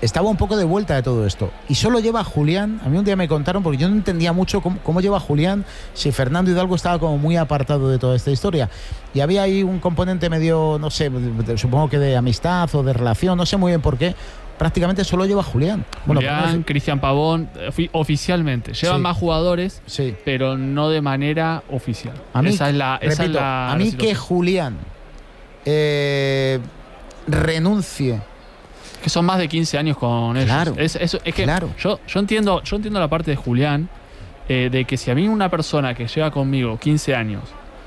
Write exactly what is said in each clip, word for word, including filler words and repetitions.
estaba un poco de vuelta de todo esto. Y solo lleva a Julián. A mí un día me contaron, porque yo no entendía mucho cómo, cómo lleva a Julián, si Fernando Hidalgo estaba como muy apartado de toda esta historia. Y había ahí un componente medio, no sé, supongo que de amistad o de relación, no sé muy bien por qué. Prácticamente solo lleva a Julián. Bueno, Julián, no, Cristian Pavón, oficialmente. Llevan sí. más jugadores, sí. pero no de manera oficial. A mí, esa es la, repito, esa es la, a mí la que Julián eh, renuncie. Que son más de quince años con ellos. Claro, es, es, es que claro. yo, yo, entiendo, yo entiendo la parte de Julián, eh, de que si a mí una persona que lleva conmigo quince años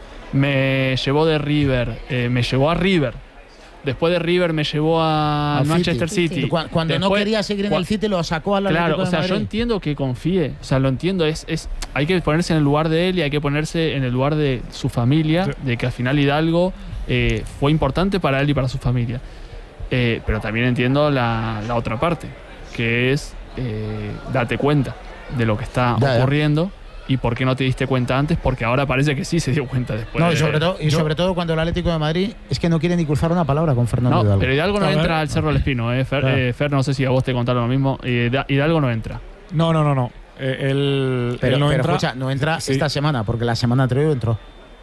me llevó de River, eh, me llevó a River, después de River me llevó a Al Manchester City. City. Cuando, cuando después, no quería seguir en el City lo sacó al Atlético Claro, o sea, de yo entiendo que confíe, o sea, lo entiendo, es, es hay que ponerse en el lugar de él y hay que ponerse en el lugar de su familia, sí. de que al final Hidalgo eh, fue importante para él y para su familia. Eh, pero también entiendo la, la otra parte, que es eh, date cuenta de lo que está ya, ocurriendo. Ya. ¿Y por qué no te diste cuenta antes? Porque ahora parece que sí se dio cuenta después. No, y sobre, todo, y sobre todo cuando el Atlético de Madrid es que no quiere ni cruzar una palabra con Fernando no, Hidalgo. Pero Hidalgo no a entra ver. al Cerro del Espino. Eh. Fer, claro. eh, Fer, no sé si a vos te contaron lo mismo. Eh, Hidalgo no entra. No, no, no. no. Eh, él, pero él no pero entra. Escucha, no entra sí. esta semana, porque la semana anterior entró.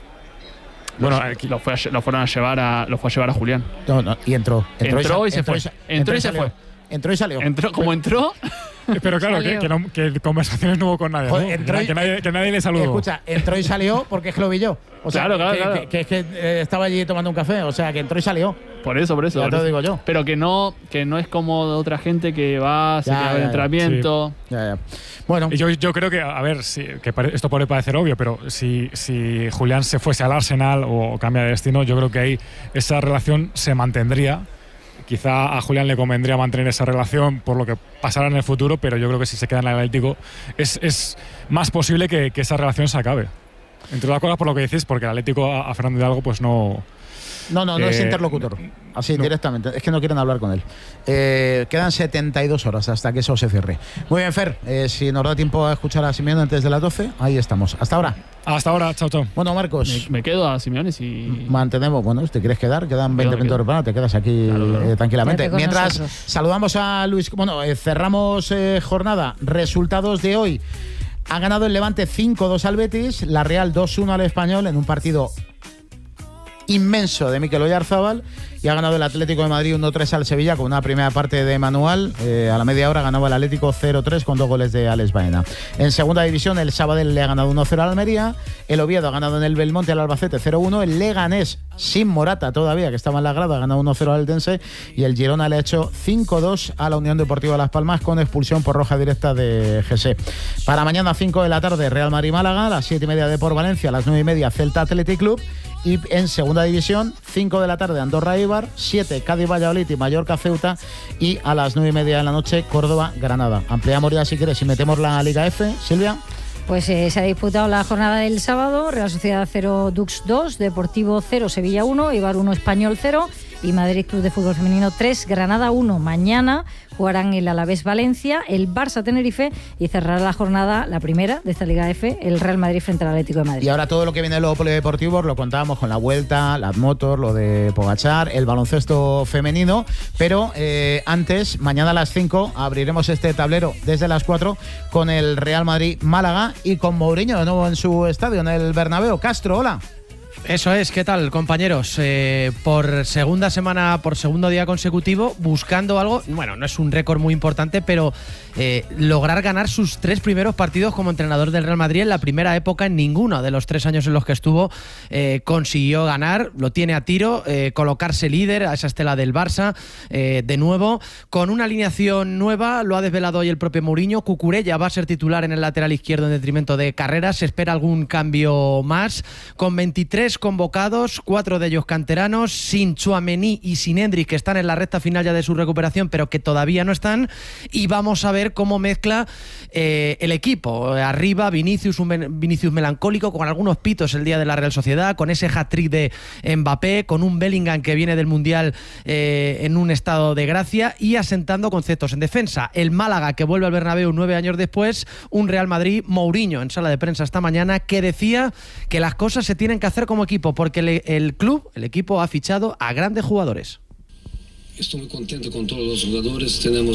Bueno, lo, fue a, lo fueron a llevar a, lo fue a llevar a Julián. No, no, y entró. Entró, entró y, se entró fue. Y, entró, entró y se fue. Entró y salió. Entró, como entró. Pero claro, que, que, no, que conversaciones no hubo con nadie. Joder, ¿no? entró y, que, nadie, que nadie le saludó. Escucha, entró y salió porque es que lo vi yo. O sea, claro, claro, que, claro. Que, que, que, que eh, estaba allí tomando un café. O sea, que entró y salió. Por eso, por eso. Ya por te eso. lo digo yo. Pero que no, que no es como otra gente que va, se queda el entrenamiento. Sí. Ya, ya. Bueno. Y yo, yo creo que, a ver, si, que esto puede parecer obvio, pero si, si Julián se fuese al Arsenal o cambia de destino, yo creo que ahí esa relación se mantendría. Quizá a Julián le convendría mantener esa relación por lo que pasará en el futuro, pero yo creo que si se queda en el Atlético es, es más posible que, que esa relación se acabe. Entre otras cosas por lo que decís, porque el Atlético a, a Fernando Hidalgo pues no... No, no, no eh, es interlocutor. Así, no. directamente. Es que no quieren hablar con él. Eh, quedan setenta y dos horas hasta que eso se cierre. Muy bien, Fer. Eh, si nos da tiempo a escuchar a Simeone antes de las doce, ahí estamos. Hasta ahora. Hasta ahora. Chao, chao. Bueno, Marcos. Me, me quedo a Simeone si... Mantenemos. Bueno, ¿te quieres quedar? Quedan veinte minutos de programa. Te quedas aquí claro, claro. Eh, tranquilamente. Mientras nosotros. saludamos a Luis... Bueno, eh, cerramos eh, jornada. Resultados de hoy. Ha ganado el Levante cinco dos al Betis. La Real dos uno al Español en un partido inmenso de Mikel Oyarzabal, y ha ganado el Atlético de Madrid uno tres al Sevilla con una primera parte de Manual. Eh, a la media hora ganaba el Atlético cero tres con dos goles de Alex Baena. En segunda división el Sabadell le ha ganado uno cero al Almería, el Oviedo ha ganado en el Belmonte al Albacete cero uno, el Leganés sin Morata todavía, que estaba en la grada, ha ganado uno cero al Eldense, y el Girona le ha hecho cinco dos a la Unión Deportiva Las Palmas con expulsión por roja directa de G S. Para mañana cinco de la tarde Real Madrid-Málaga, a las siete y media de por Valencia, a las nueve y media Celta Athletic Club, y en segunda división cinco de la tarde Andorra-Eibar, siete Cádiz-Valladolid y Mallorca-Ceuta, y a las nueve y media de la noche Córdoba-Granada. Ampliamos ya si quieres y metemos la Liga F, Silvia. Pues eh, se ha disputado la jornada del sábado. Real Sociedad cero, Dux dos, Deportivo cero, Sevilla uno, Eibar uno, Español cero y Madrid Club de Fútbol Femenino tres, Granada uno. Mañana jugarán el Alavés Valencia, el Barça Tenerife, y cerrará la jornada, la primera de esta Liga F, el Real Madrid frente al Atlético de Madrid. Y ahora todo lo que viene de los polideportivos lo contábamos con la Vuelta, las motos, lo de Pogačar, el baloncesto femenino, pero eh, antes, mañana a las cinco, abriremos este tablero desde las cuatro con el Real Madrid-Málaga y con Mourinho de nuevo en su estadio, en el Bernabéu. Castro, hola. Eso es, ¿qué tal, compañeros? Eh, por segunda semana, por segundo día consecutivo, buscando algo, bueno, no es un récord muy importante, pero eh, lograr ganar sus tres primeros partidos como entrenador del Real Madrid en la primera época. En ninguno de los tres años en los que estuvo eh, consiguió ganar, lo tiene a tiro, eh, colocarse líder a esa estela del Barça, eh, de nuevo, con una alineación nueva, lo ha desvelado hoy el propio Mourinho. Cucurella va a ser titular en el lateral izquierdo en detrimento de Carreras, se espera algún cambio más, con veintitrés convocados, cuatro de ellos canteranos, sin Tchouaméni y sin Endrick, que están en la recta final ya de su recuperación, pero que todavía no están, y vamos a ver cómo mezcla eh, el equipo. Arriba, Vinicius, un Vinicius melancólico, con algunos pitos el día de la Real Sociedad, con ese hat-trick de Mbappé, con un Bellingham que viene del Mundial eh, en un estado de gracia, y asentando conceptos en defensa. El Málaga, que vuelve al Bernabéu nueve años después, un Real Madrid, Mourinho en sala de prensa esta mañana, que decía que las cosas se tienen que hacer como equipo, porque el, el club, el equipo ha fichado a grandes jugadores. Estoy muy contento con todos los jugadores, tenemos